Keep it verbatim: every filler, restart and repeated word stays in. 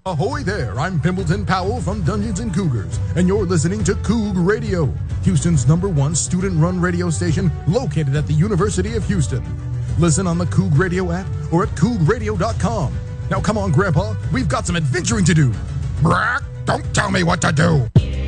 Ahoy there, I'm Pimbleton Powell from Dungeons and Cougars, and you're listening to Coug Radio, Houston's number one student-run radio station located at the University of Houston. Listen on the Coug Radio app or at coug radio dot com. Now come on, Grandpa, we've got some adventuring to do. Brack, don't tell me what to do.